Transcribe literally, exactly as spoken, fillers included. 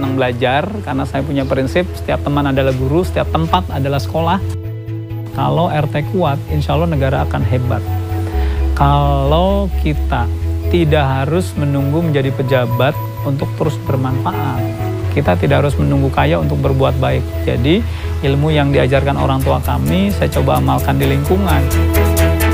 senang belajar karena saya punya prinsip setiap teman adalah guru, setiap tempat adalah sekolah. Kalau R T kuat, insya Allah negara akan hebat. Kalau kita tidak harus menunggu menjadi pejabat untuk terus bermanfaat. Kita tidak harus menunggu kaya untuk berbuat baik. Jadi ilmu yang diajarkan orang tua kami, saya coba amalkan di lingkungan.